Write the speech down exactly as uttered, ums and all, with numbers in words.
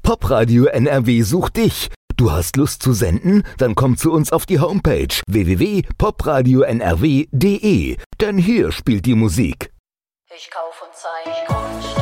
Popradio N R W sucht dich. Du hast Lust zu senden? Dann komm zu uns auf die Homepage w w w punkt popradio n r w punkt d e. Denn hier spielt die Musik. Ich kauf und zeig